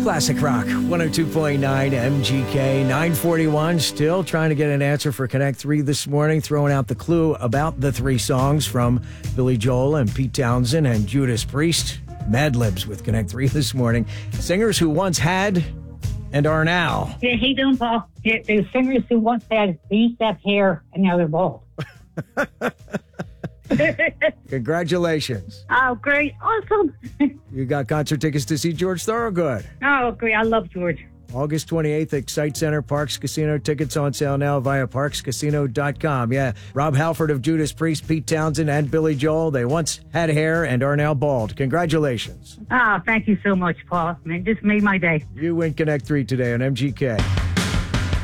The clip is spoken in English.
Classic Rock, 102.9 MGK, 941. Still trying to get an answer for Connect 3 this morning, throwing out the clue about the three songs from Billy Joel and Pete Townsend and Judas Priest. Mad Libs with Connect 3 this morning. Singers who once had and are now. Yeah, hey, doing, Paul? Yeah, there's singers who once had, they used to have hair and now they're bald. Congratulations. Oh, great. Awesome. You got concert tickets to see George Thorogood. Oh, great. I love George. August 28th, Excite Center, Parks Casino. Tickets on sale now via parkscasino.com. Yeah, Rob Halford of Judas Priest, Pete Townsend, and Billy Joel. They once had hair and are now bald. Congratulations. Oh, thank you so much, Paul. Man, just made my day. You win Connect 3 today on MGK.